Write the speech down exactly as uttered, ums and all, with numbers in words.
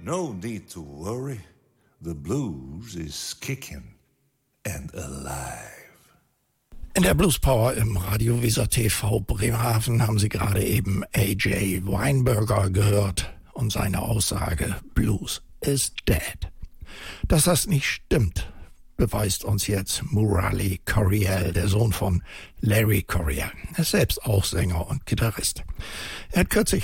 No need to worry. The blues is kicking and alive. In der Blues Power im Radiovisor T V Bremerhaven haben Sie gerade eben A J Weinberger gehört und seine Aussage, Blues is dead. Dass das nicht stimmt, beweist uns jetzt Murali Coryell, der Sohn von Larry Coryell. Er ist selbst auch Sänger und Gitarrist. Er hat kürzlich